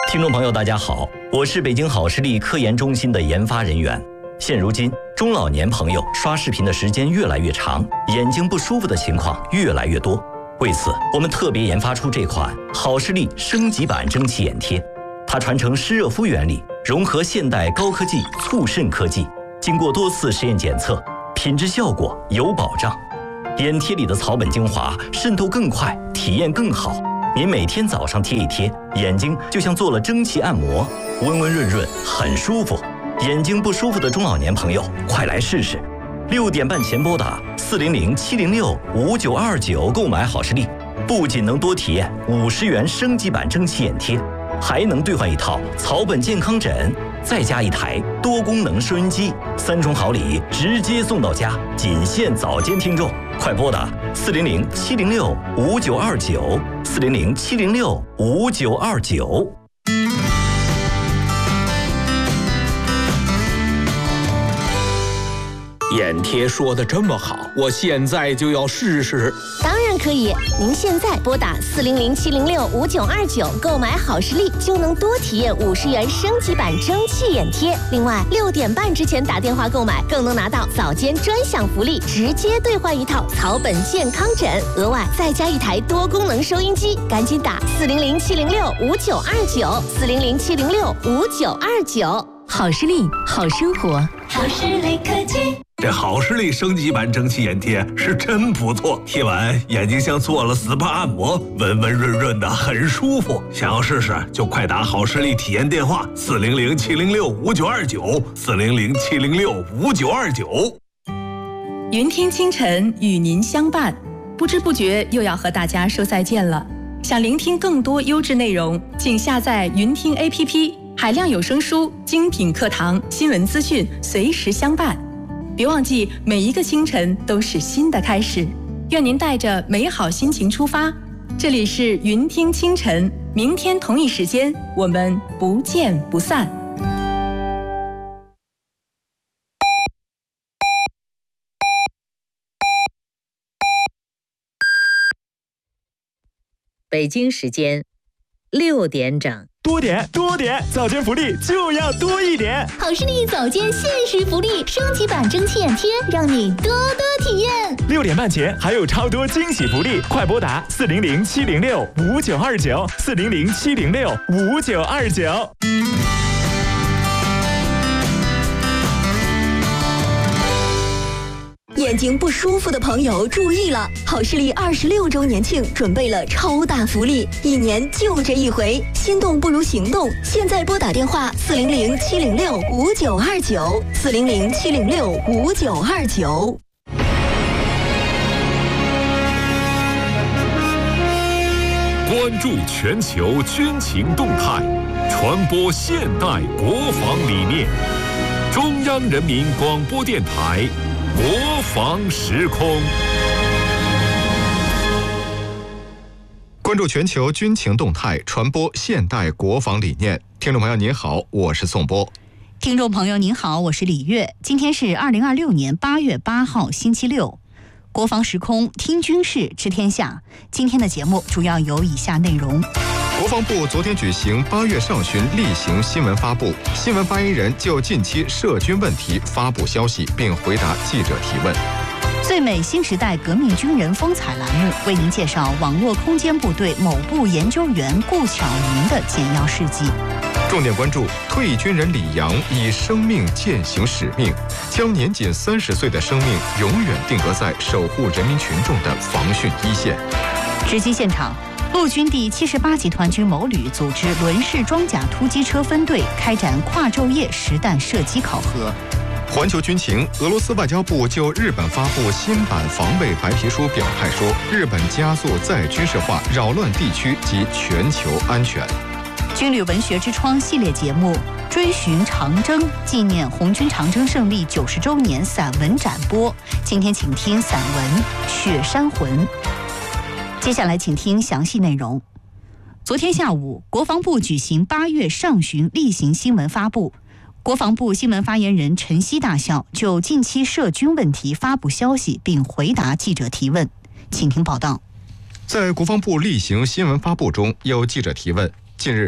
听众朋友大家好，我是北京好视力科研中心的研发人员。现如今，中老年朋友刷视频的时间越来越长，眼睛不舒服的情况越来越多。为此，我们特别研发出这款好视力升级版蒸汽眼贴。它传承湿热敷原理，融合现代高科技促渗科技，经过多次实验检测，品质效果有保障。眼贴里的草本精华渗透更快，体验更好。您每天早上贴一贴，眼睛就像做了蒸汽按摩，温温润润，很舒服。眼睛不舒服的中老年朋友，快来试试！6点半前拨打400-706-5929购买好视力，不仅能多体验50元升级版蒸汽眼贴，还能兑换一套草本健康枕，再加一台多功能收音机，3重好礼直接送到家，仅限早间听众。快拨打400-706-5929，400-706-5929。 眼贴说的这么好，我现在就要试试。 当然可以，您现在拨打400-706-5929购买好视力，就能多体验50元升级版蒸汽眼贴。另外，6点半之前打电话购买，更能拿到早间专享福利，直接兑换一套草本健康枕，额外再加一台多功能收音机。赶紧打400-706-5929，400-706-5929。 好视力，好生活， 好视力科技。 这好视力升级版蒸汽眼贴是真不错，贴完眼睛像做了 SPA 按摩，温温润润的，很舒服。想要试试就快打好视力体验电话400-706-5929，400-706-5929。 云听清晨与您相伴，不知不觉又要和大家说再见了。想聆听更多优质内容，请下载云听 APP， 海量有声书、精品课堂、新闻资讯随时相伴。别忘记，每一个清晨都是新的开始。愿您带着美好心情出发。这里是云听清晨，明天同一时间，我们不见不散。 北京时间6点整。 多点，早间福利就要多一点。 好视力早间限时福利，升级版蒸汽眼贴，让你多多体验。 6点半前还有超多惊喜福利，快拨打400-706-5929，400-706-5929。 眼睛不舒服的朋友注意了，好视力26周年庆准备了超大福利，1年就这一回，心动不如行动。现在拨打电话400-706-5929，400-706-5929。 关注全球军情动态，传播现代国防理念。中央人民广播电台国防时空。 关注全球军情动态，传播现代国防理念。听众朋友您好，我是宋波。 听众朋友您好，我是李月。今天是2026年8月8号星期六，国防时空听军事知天下。今天的节目主要有以下内容。 国防部昨天举行8月上旬例行新闻发布，新闻发言人就近期涉军问题发布消息，并回答记者提问。 最美新时代革命军人风采栏目为您介绍网络空间部队某部研究员顾巧云的简要事迹。 重点关注退役军人李阳以生命践行使命，将年仅30岁的生命永远定格在守护人民群众的防汛一线。 直击现场，陆军第78集团军某旅组织轮式装甲突击车分队开展跨昼夜实弹射击考核。 环球军情，俄罗斯外交部就日本发布新版防卫白皮书表态说，日本加速再军事化，扰乱地区及全球安全。 军旅文学之窗系列节目追寻长征，纪念红军长征胜利90周年散文展播。今天请听散文《雪山魂》。接下来请听详细内容。昨天下午，国防部举行8月上旬例行新闻发布，国防部新闻发言人陈希大校就近期涉军问题发布消息，并回答记者提问。请听报道。 在国防部例行新闻发布中，有记者提问：近日，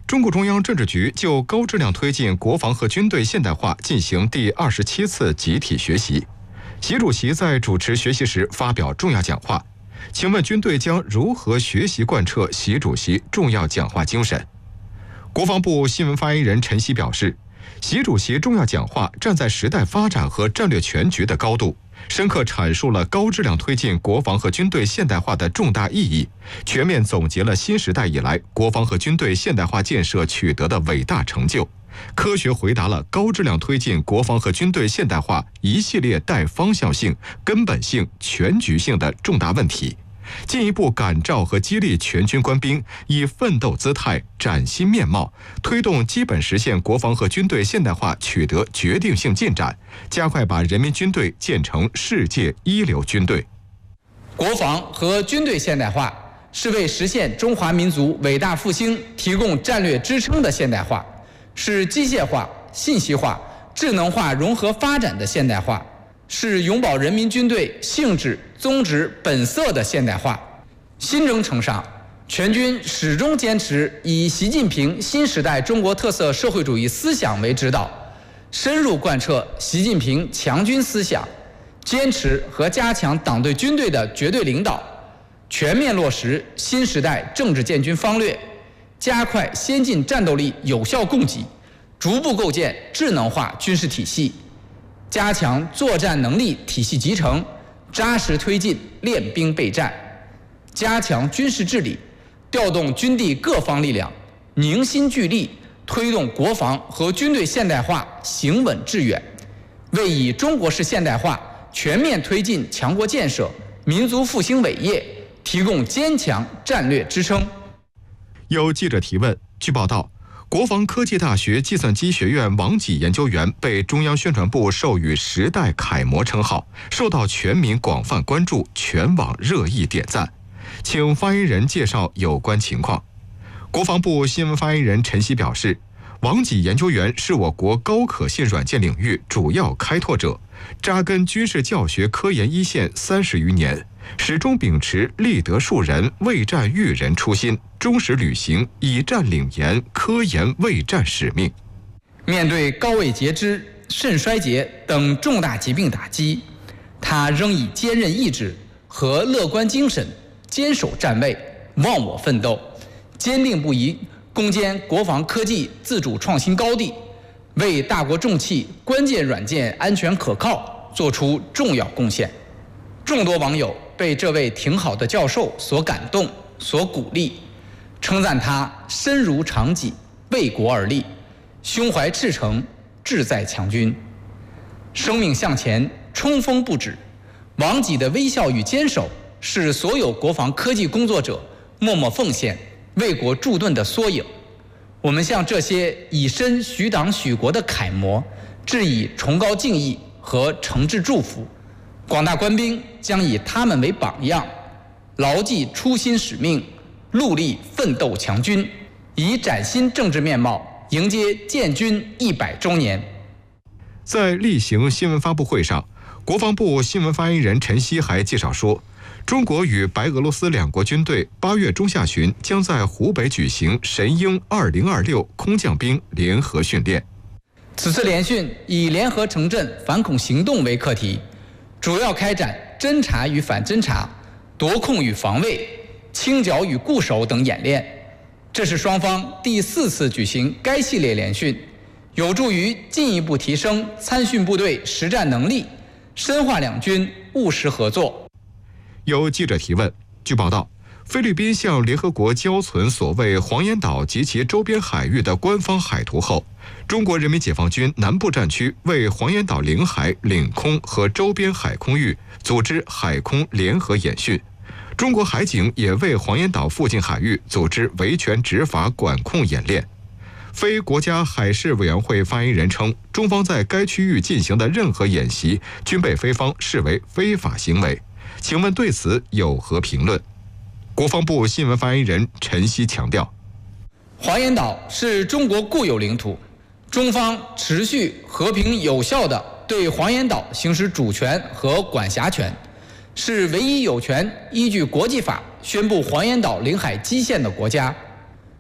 中共中央政治局就高质量推进国防和军队现代化进行第27次集体学习。习主席在主持学习时发表重要讲话。请问军队将如何学习贯彻习主席重要讲话精神？国防部新闻发言人陈希表示，习主席重要讲话站在时代发展和战略全局的高度，深刻阐述了高质量推进国防和军队现代化的重大意义，全面总结了新时代以来国防和军队现代化建设取得的伟大成就，科学回答了高质量推进国防和军队现代化一系列带方向性、根本性、全局性的重大问题，进一步感召和激励全军官兵以奋斗姿态崭新面貌，推动基本实现国防和军队现代化取得决定性进展，加快把人民军队建成世界一流军队。 国防和军队现代化是为实现中华民族伟大复兴提供战略支撑的现代化，是机械化、信息化、智能化融合发展的现代化，是永葆人民军队性质、宗旨、本色的现代化。新征程上，全军始终坚持以习近平新时代中国特色社会主义思想为指导，深入贯彻习近平强军思想，坚持和加强党对军队的绝对领导，全面落实新时代政治建军方略，加快先进战斗力有效供给，逐步构建智能化军事体系，加强作战能力体系集成，扎实推进练兵备战，加强军事治理，调动军地各方力量，凝心聚力，推动国防和军队现代化行稳致远，为以中国式现代化全面推进强国建设、民族复兴伟业提供坚强战略支撑。 有记者提问，据报道，国防科技大学计算机学院王济研究员被中央宣传部授予时代楷模称号，受到全民广泛关注，全网热议点赞。请发言人介绍有关情况。国防部新闻发言人陈希表示，王济研究员是我国高可信软件领域主要开拓者，扎根军事教学科研一线30余年，始终秉持立德树人、为战育人初心，忠实履行以战领研、科研卫战使命。 面对高位截肢、肾衰竭等重大疾病打击，他仍以坚韧意志和乐观精神坚守站位，忘我奋斗，坚定不移攻坚国防科技自主创新高地，为大国重器关键软件安全可靠做出重要贡献。众多网友被这位挺好的教授所感动、所鼓励，称赞他身如长戟，为国而立，胸怀赤诚，志在强军。生命向前，冲锋不止。王济的微笑与坚守，是所有国防科技工作者默默奉献、为国驻盾的缩影。我们向这些以身许党许国的楷模致以崇高敬意和诚挚祝福。广大官兵将以他们为榜样，牢记初心使命，戮力奋斗强军，以崭新政治面貌迎接建军100周年。 在例行新闻发布会上，国防部新闻发言人陈希还介绍说，中国与白俄罗斯两国军队8月中下旬将在湖北举行神鹰2026空降兵联合训练。 此次联训以联合城镇反恐行动为课题，主要开展侦察与反侦察、夺控与防卫、清剿与固守等演练。这是双方第4次举行该系列联训，有助于进一步提升参训部队实战能力，深化两军务实合作。 有记者提问，据报道，菲律宾向联合国交存所谓黄岩岛及其周边海域的官方海图后，中国人民解放军南部战区为黄岩岛领海、领空和周边海空域组织海空联合演训。中国海警也为黄岩岛附近海域组织维权执法管控演练。非国家海事委员会发言人称，中方在该区域进行的任何演习均被菲方视为非法行为。请问对此有何评论？国防部新闻发言人陈希强调， 黄岩岛是中国固有领土，中方持续和平有效地对黄岩岛行使主权和管辖权，是唯一有权依据国际法宣布黄岩岛领海基线的国家。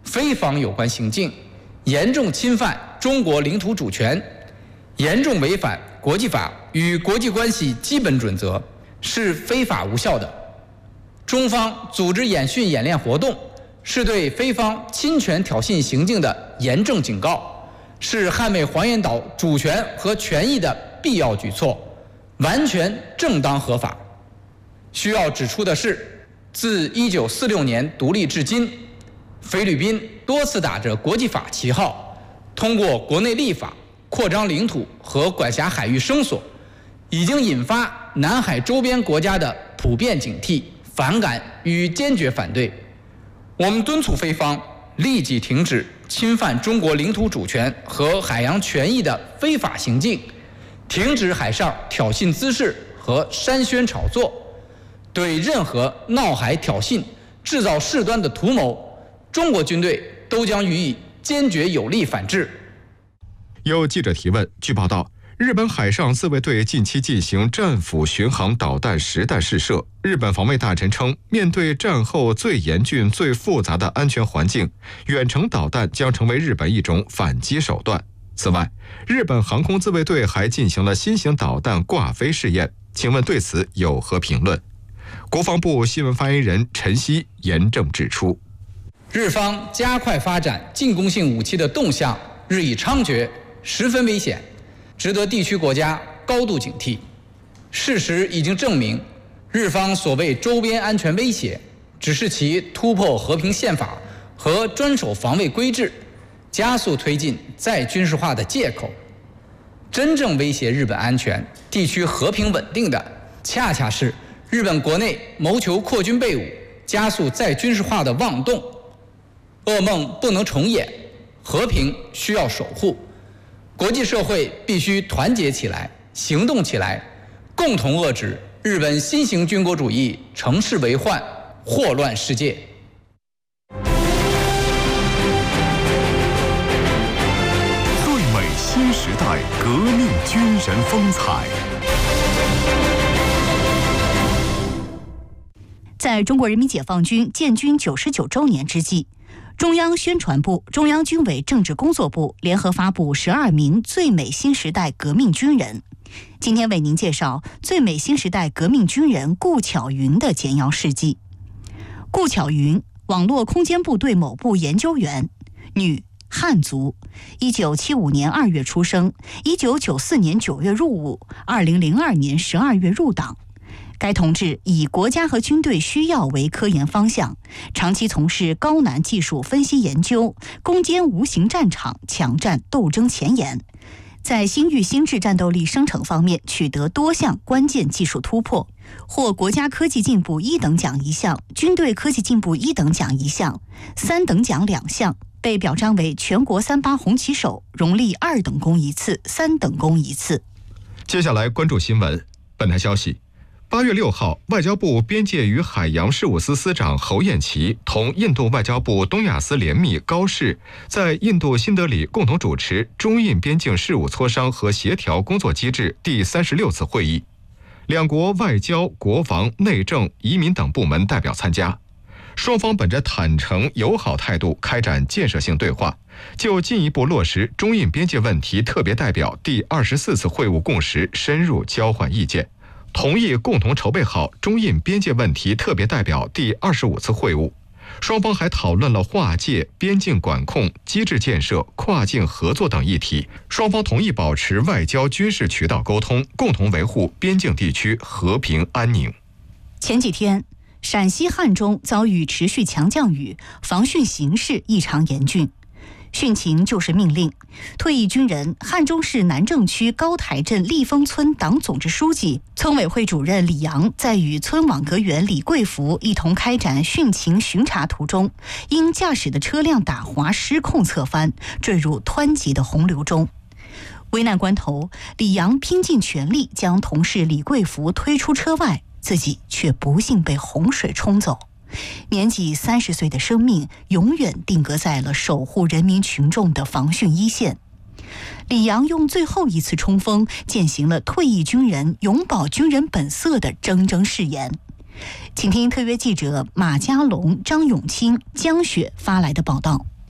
非防有关行径，严重侵犯中国领土主权，严重违反国际法与国际关系基本准则，是非法无效的。中方组织演训演练活动，是对非方侵权挑衅行径的严正警告，是捍卫黄岩岛主权和权益的必要举措，完全正当合法。需要指出的是，自1946年独立至今，菲律宾多次打着国际法旗号，通过国内立法扩张领土和管辖海域声索，已经引发南海周边国家的普遍警惕、反感与坚决反对。我们敦促菲方立即停止侵犯中国领土主权和海洋权益的非法行径，停止海上挑衅滋事和煽宣炒作，对任何闹海挑衅、制造事端的图谋，中国军队都将予以坚决有力反制。 有记者提问，据报道，日本海上自卫队近期进行战斧巡航导弹实弹试射。日本防卫大臣称，面对战后最严峻、最复杂的安全环境，远程导弹将成为日本一种反击手段。此外，日本航空自卫队还进行了新型导弹挂飞试验，请问对此有何评论？国防部新闻发言人陈希严正指出， 日方加快发展进攻性武器的动向日益猖獗，十分危险，值得地区国家高度警惕。事实已经证明，日方所谓周边安全威胁，只是其突破和平宪法和专守防卫规制，加速推进再军事化的借口。真正威胁日本安全、地区和平稳定的，恰恰是日本国内谋求扩军备武、加速再军事化的妄动。噩梦不能重演，和平需要守护。国际社会必须团结起来，行动起来，共同遏制日本新型军国主义乘势为患，祸乱世界。 最美新时代革命军人风采。 在中国人民解放军建军99周年之际，中央宣传部、中央军委政治工作部联合发布12名最美新时代革命军人。今天为您介绍最美新时代革命军人顾巧云的简要事迹。顾巧云，网络空间部队某部研究员，女，汉族，1975年2月出生，1994年9月入伍，2002年12月入党。该同志以国家和军队需要为科研方向，长期从事高难技术分析研究，攻坚无形战场，抢占斗争前沿，在新域心智战斗力生成方面取得多项关键技术突破，获国家科技进步1等奖1项，军队科技进步1等奖1项，3等奖2项，被表彰为全国3·8红旗手，荣立2等功1次、3等功1次。 接下来关注新闻。本台消息，8月6号，外交部边界与海洋事务司司长侯彦奇同印度外交部东亚司联秘高士在印度新德里共同主持中印边境事务磋商和协调工作机制第36次会议，两国外交、国防、内政、移民等部门代表参加。双方本着坦诚友好态度开展建设性对话，就进一步落实中印边界问题特别代表第24次会晤共识深入交换意见，同意共同筹备好中印边界问题特别代表第25次会晤。双方还讨论了划界、边境管控、机制建设、跨境合作等议题。双方同意保持外交、军事渠道沟通，共同维护边境地区和平安宁。 前几天，陕西汉中遭遇持续强降雨，防汛形势异常严峻。汛情就是命令。退役军人、汉中市南郑区高台镇立丰村党总支书记、村委会主任李阳，在与村网格员李贵福一同开展汛情巡查途中，因驾驶的车辆打滑失控侧翻，坠入湍急的洪流中。危难关头，李阳拼尽全力将同事李贵福推出车外，自己却不幸被洪水冲走。年仅30岁的生命永远定格在了守护人民群众的防汛一线。李阳用最后一次冲锋践行了退役军人永葆军人本色的铮铮誓言。请听特约记者马家龙、张永清、江雪发来的报道。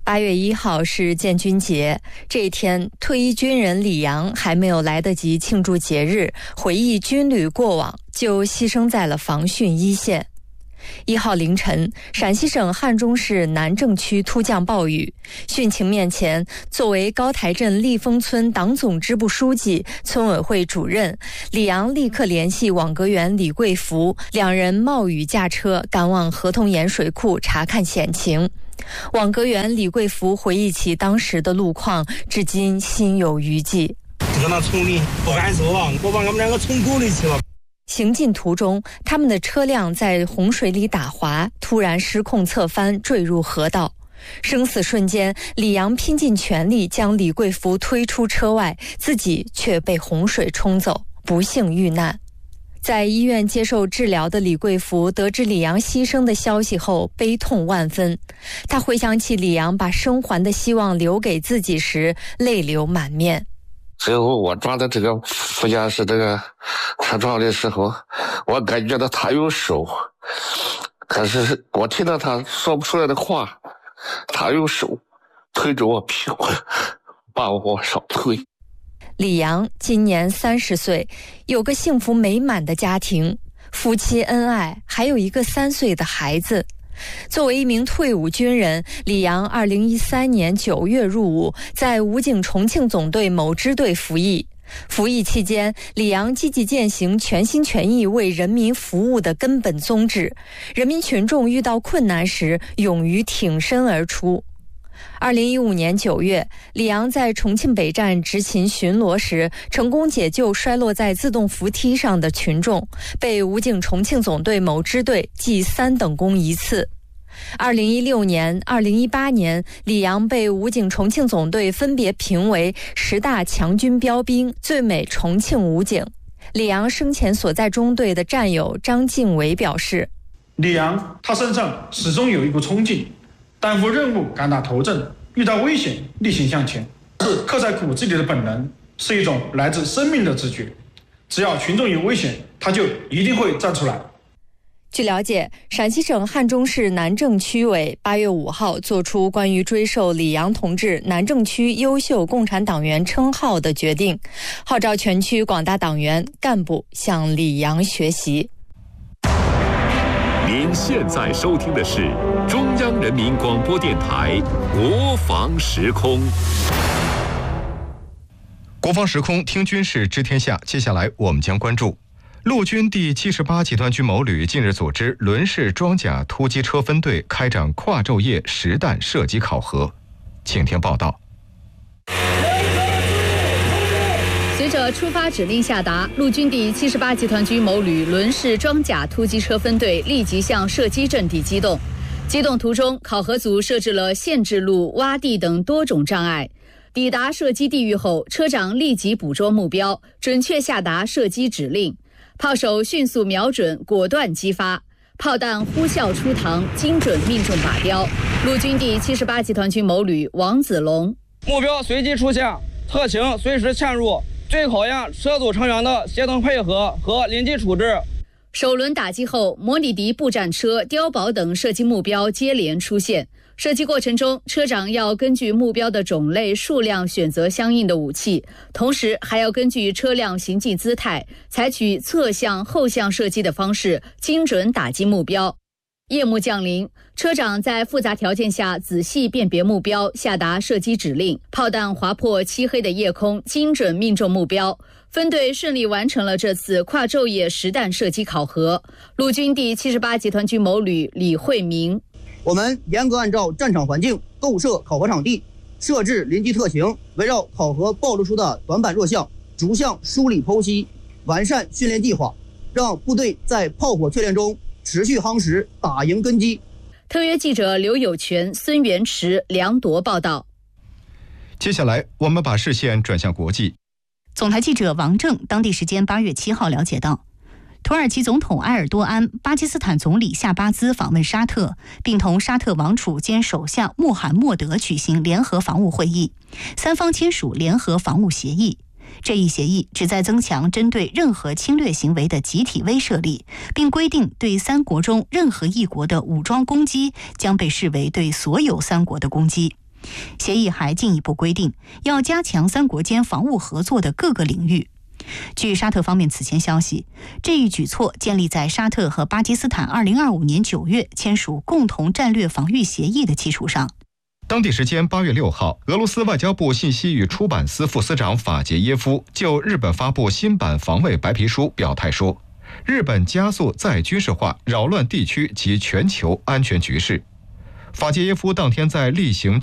8月1号是建军节，这一天，退役军人李阳还没有来得及庆祝节日，回忆军旅过往，就牺牲在了防汛一线。1号凌晨，陕西省汉中市南郑区突降暴雨，汛情面前，作为高台镇立丰村党总支部书记、村委会主任，李阳立刻联系网格员李贵福，两人冒雨驾车赶往河童岩水库查看险情。网格员李贵福回忆起当时的路况，至今心有余悸。 这个丛林不敢走啊，我把我们两个冲沟里去了。 行进途中，他们的车辆在洪水里打滑，突然失控侧翻，坠入河道。生死瞬间，李阳拼尽全力将李贵福推出车外，自己却被洪水冲走，不幸遇难。在医院接受治疗的李贵福得知李阳牺牲的消息后，悲痛万分。他回想起李阳把生还的希望留给自己时，泪流满面。 最后我抓的这个副驾驶这个车窗的时候，我感觉到他有手，可是我听到他说不出来的话，他有手推着我屁股把我往上推。 李阳今年30岁，有个幸福美满的家庭，夫妻恩爱，还有一个3岁的孩子。作为一名退伍军人，李阳2013年9月入伍，在武警重庆总队某支队服役。服役期间，李阳积极践行全心全意为人民服务的根本宗旨，人民群众遇到困难时勇于挺身而出。2015年9月，李阳在重庆北站执勤巡逻时，成功解救摔落在自动扶梯上的群众，被武警重庆总队某支队记3等功1次。2016年、2018年，李阳被武警重庆总队分别评为10大强军标兵、最美重庆武警。李阳生前所在中队的战友张敬伟表示： 李阳他身上始终有一股冲劲，担负任务敢打头阵，遇到危险逆行向前，是刻在骨子里的本能，是一种来自生命的直觉。只要群众有危险，他就一定会站出来。 据了解，陕西省汉中市南郑区委8月5号作出关于追授李阳同志南郑区优秀共产党员称号的决定，号召全区广大党员干部向李阳学习。 您现在收听的是中央人民广播电台国防时空。 国防时空，听军事知天下。接下来我们将关注陆军第78集团军某旅近日组织轮式装甲突击车分队开展跨昼夜实弹射击考核，请听报道。 随着出发指令下达，陆军第78集团军某旅轮式装甲突击车分队立即向射击阵地机动。机动途中，考核组设置了限制路、洼地等多种障碍。抵达射击地域后，车长立即捕捉目标，准确下达射击指令。炮手迅速瞄准，果断击发，炮弹呼啸出膛，精准命中靶标。陆军第78集团军某旅王子龙： 目标随即出现，特情随时嵌入，最考验车组成员的协同配合和临机处置。 首轮打击后，模拟敌步战车、碉堡等射击目标接连出现。射击过程中，车长要根据目标的种类、数量选择相应的武器，同时还要根据车辆行进姿态，采取侧向、后向射击的方式，精准打击目标。夜幕降临，车长在复杂条件下仔细辨别目标，下达射击指令，炮弹划破漆黑的夜空，精准命中目标。分队顺利完成了这次跨昼夜实弹射击考核。陆军第78集团军某旅李慧明： 我们严格按照战场环境构设考核场地，设置临机特情，围绕考核暴露出的短板弱项，逐项梳理剖析，完善训练计划，让部队在炮火淬炼中持续夯实，打赢根基。 特约记者刘有全、孙元池、梁铎报道。 接下来，我们把视线转向国际。 总台记者王正当地时间8月7号了解到，土耳其总统埃尔多安、巴基斯坦总理夏巴兹访问沙特，并同沙特王储兼首相穆罕默德举行联合防务会议，三方签署联合防务协议。这一协议旨在增强针对任何侵略行为的集体威慑力，并规定对三国中任何一国的武装攻击将被视为对所有三国的攻击。 协议还进一步规定，要加强三国间防务合作的各个领域。据沙特方面此前消息，这一举措建立在沙特和巴基斯坦2025年9月签署共同战略防御协议的基础上。 当地时间8月6号，俄罗斯外交部信息与出版司副司长法杰耶夫就日本发布新版防卫白皮书表态说，日本加速再军事化，扰乱地区及全球安全局势。法杰耶夫当天在例行